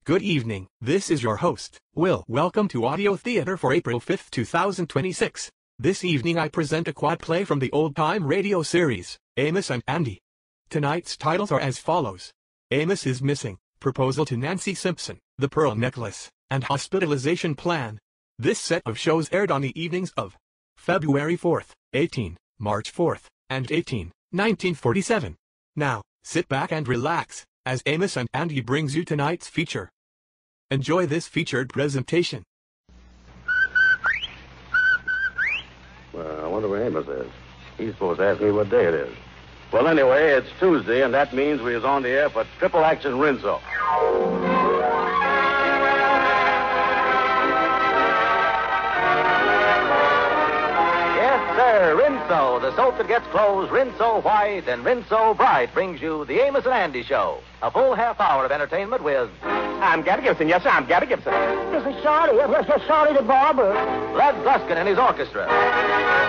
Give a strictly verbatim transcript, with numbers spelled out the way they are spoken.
Good evening, this is your host, Will. Welcome to Audio Theater for April fifth, two thousand twenty-six. This evening I present a quad play from the old-time radio series, Amos and Andy. Tonight's titles are as follows. Amos is Missing, Proposal to Nancy Simpson, The Pearl Necklace, and Hospitalization Plan. This set of shows aired on the evenings of February fourth, eighteenth, March fourth, and eighteenth, nineteen forty-seven. Now, sit back and relax, as Amos and Andy brings you tonight's feature. Enjoy this featured presentation. Well, I wonder where Amos is. He's supposed to ask me what day it is. Well, anyway, it's Tuesday, and that means we is on the air for Triple Action Rinso. Yes, sir, Rinso, the soap that gets clothes Rinso white and Rinso bright, brings you the Amos and Andy Show. A full half hour of entertainment with... I'm Gabby Gibson. Yes, sir, I'm Gabby Gibson. This is Shorty. This is Shorty the barber. Led Gluskin and his orchestra.